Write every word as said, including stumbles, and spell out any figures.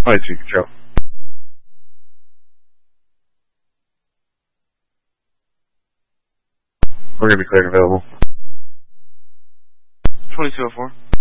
Flight two control. We're going to be cleared and available. twenty-two oh four.